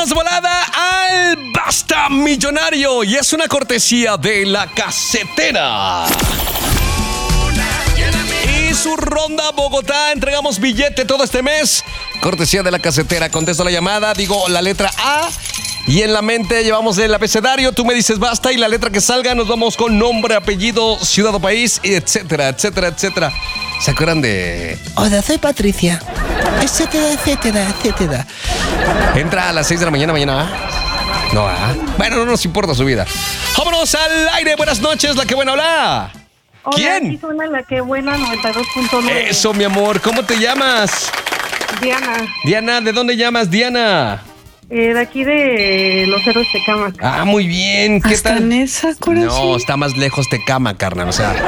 Vámonos de volada al Basta Millonario. Y es una cortesía de La Casetera. Y su ronda Bogotá. Entregamos billete todo este mes. Cortesía de La Casetera. Contesto la llamada, digo la letra A. Y en la mente llevamos el abecedario. Tú me dices basta y la letra que salga nos vamos con nombre, apellido, ciudad o país, etcétera, etcétera, etcétera. ¿Se acuerdan de...? Hola, soy Patricia. Etcétera, etcétera, etcétera. Entra a las 6 de la mañana. No, bueno, no nos importa su vida. Vámonos al aire. Buenas noches, la que buena habla. Hola, ¿Quién? Aquí suena la que buena 92.9. Eso, mi amor. ¿Cómo te llamas? Diana. Diana, ¿de dónde llamas, Diana? De aquí de Los Héroes Tecámac. Ah, muy bien. ¿Qué ¿Hasta tal? en esa, corazón? No, está más lejos Tecámac, carnal. O sea.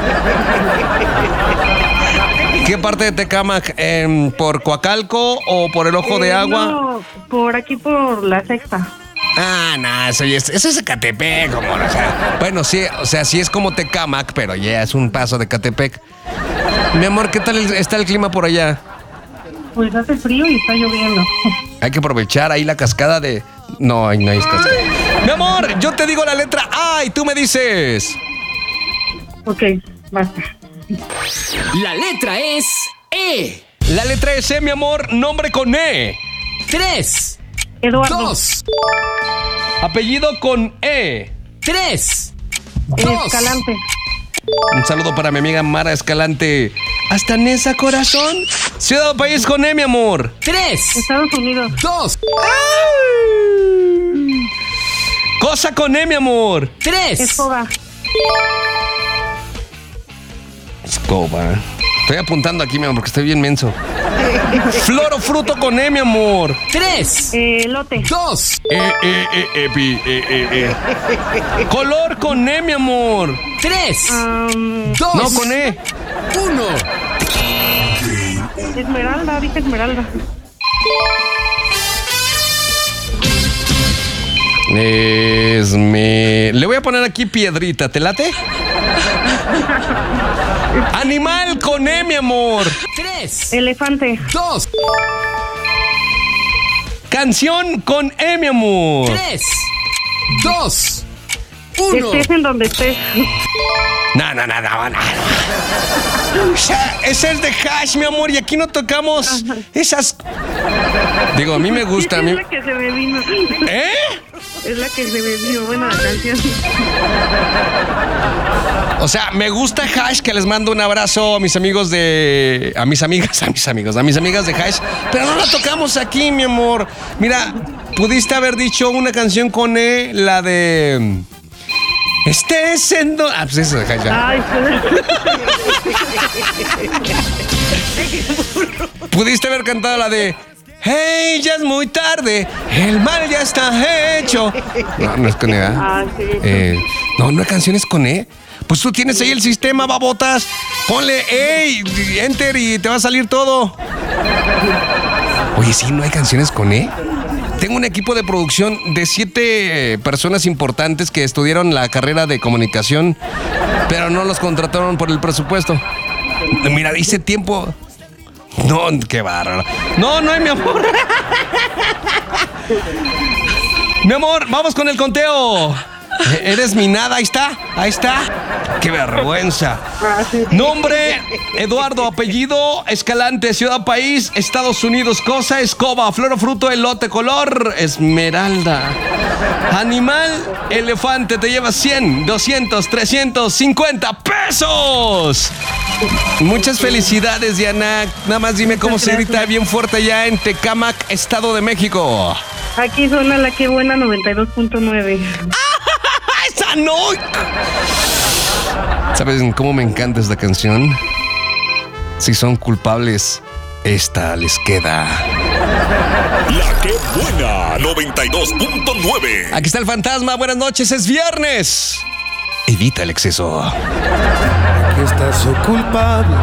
¿Qué parte de Tecámac? ¿Por Coacalco o por el Ojo de Agua? No, por aquí por la Sexta. Ah, no, eso es Ecatepec, como, o sea, bueno, sí, o sea, sí es como Tecámac, pero ya es un paso de Ecatepec. Mi amor, ¿qué tal está el clima por allá? Pues hace frío y está lloviendo. Hay que aprovechar ahí la cascada de... No hay cascada. Mi amor, yo te digo la letra A y tú me dices... Ok, basta. La letra es E. La letra es E, mi amor, nombre con E. 3, Eduardo. 2, Apellido con E. 3, 2. Escalante. Un saludo para mi amiga Mara Escalante. ¿Hasta Nesa, corazón? Ciudad o país con E, mi amor. 3, Estados Unidos. 2, Cosa con E, mi amor. 3. Escoba. Escoba. Estoy apuntando aquí, mi amor, porque estoy bien menso. Flor o fruto con E, mi amor. 3, Lote. 2, Color con E, mi amor. 3, 2. No, con E. 1. Esmeralda, dije Esmeralda. Le voy a poner aquí piedrita, ¿te late? Animal con E, mi amor. 3, Elefante. 2, Canción con E, mi amor. 3, 2, 1. Estés en donde estés. No. Ese es de Hash, mi amor, y aquí no tocamos esas... Digo, a mí me gusta. Es la que se me vino. ¿Eh? Es la que se me vino. Buena la canción. O sea, me gusta Hash, que les mando un abrazo a mis amigos de... A mis amigas de Hash. Pero no la tocamos aquí, mi amor. Mira, pudiste haber dicho una canción con E, la de... Estés en... pues eso de Hash ya. Ay, Pudiste haber cantado la de... Hey, ya es muy tarde, el mal ya está hecho. No es con E, ¿verdad? Ah, sí. No hay canciones con E. Pues tú tienes ahí el sistema, babotas. Ponle y enter y te va a salir todo. Oye, sí, no hay canciones con E. Tengo un equipo de producción de 7 personas importantes que estudiaron la carrera de comunicación, pero no los contrataron por el presupuesto. Mira, dice tiempo... No, qué bárbaro. No hay, mi amor. Mi amor, vamos con el conteo. Eres mi nada, ahí está. Qué vergüenza. Nombre, Eduardo. Apellido, Escalante. Ciudad, país, Estados Unidos. Cosa, escoba. Flor o fruto, elote. Color, esmeralda. Animal, elefante. Te llevas 100, 200, 350 pesos. Muchas felicidades, Diana. Nada más dime cómo se grita bien fuerte allá en Tecámac, Estado de México. Aquí suena la que buena 92.9. ¡Esa no! ¿Sabes cómo me encanta esta canción? Si son culpables, esta les queda. La que buena 92.9. Aquí está el fantasma. Buenas noches, es viernes. Evita el exceso. Aquí está su culpable.